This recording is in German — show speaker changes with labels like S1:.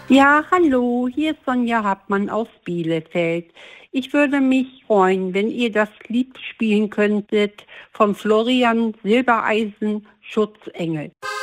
S1: Ja, hallo, hier ist Sonja Hartmann aus Bielefeld. Ich würde mich freuen, wenn ihr das Lied spielen könntet von Florian Silbereisen, Schutzengel.